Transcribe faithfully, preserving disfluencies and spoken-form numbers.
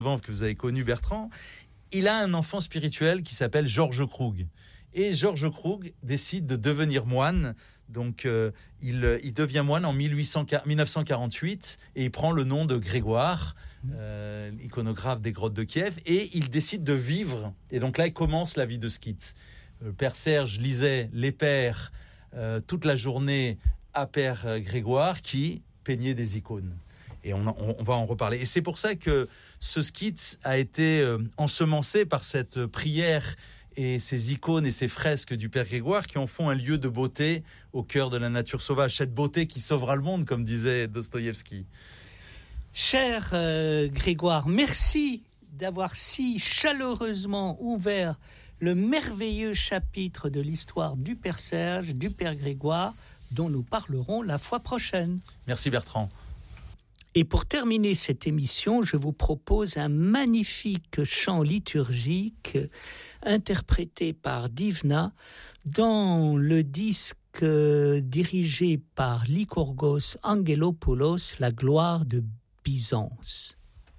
que vous avez connu, Bertrand, il a un enfant spirituel qui s'appelle Georges Krug. Et Georges Krug décide de devenir moine. Donc, euh, il, il devient moine en mille neuf cent quarante-huit et il prend le nom de Grégoire, euh, iconographe des grottes de Kiev, et il décide de vivre. Et donc là, il commence la vie de skythe. Le père Serge lisait les pères euh, toute la journée à père Grégoire qui peignait des icônes. Et on, on, on va en reparler. Et c'est pour ça que ce skythe a été euh, ensemencé par cette prière et ces icônes et ces fresques du Père Grégoire qui en font un lieu de beauté au cœur de la nature sauvage. Cette beauté qui sauvera le monde, comme disait Dostoïevski. Cher euh, Grégoire, merci d'avoir si chaleureusement ouvert le merveilleux chapitre de l'histoire du Père Serge, du Père Grégoire, dont nous parlerons la fois prochaine. Merci Bertrand. Et pour terminer cette émission, je vous propose un magnifique chant liturgique interprété par Divna dans le disque dirigé par Lykorgos Angelopoulos, La gloire de Byzance.